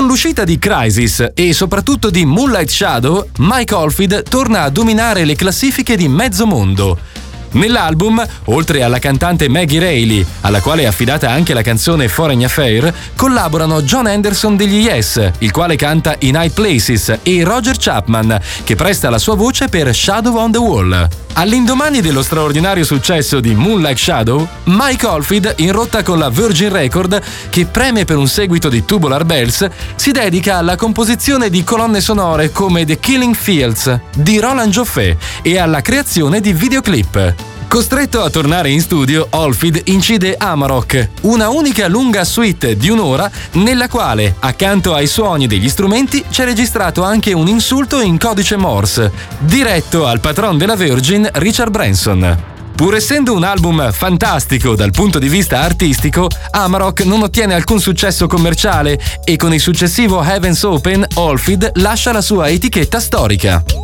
l'uscita di Crisis e soprattutto di Moonlight Shadow, Mike Oldfield torna a dominare le classifiche di mezzo mondo. Nell'album, oltre alla cantante Maggie Reilly, alla quale è affidata anche la canzone Foreign Affair, collaborano John Anderson degli Yes, il quale canta In High Places, e Roger Chapman, che presta la sua voce per Shadow on the Wall. All'indomani dello straordinario successo di Moonlight Shadow, Mike Oldfield, in rotta con la Virgin Record, che preme per un seguito di Tubular Bells, si dedica alla composizione di colonne sonore come The Killing Fields di Roland Joffé e alla creazione di videoclip. Costretto a tornare in studio, Oldfield incide Amarok, una unica lunga suite di un'ora nella quale, accanto ai suoni degli strumenti, c'è registrato anche un insulto in codice Morse, diretto al patron della Virgin, Richard Branson. Pur essendo un album fantastico dal punto di vista artistico, Amarok non ottiene alcun successo commerciale e con il successivo Heaven's Open, Oldfield lascia la sua etichetta storica.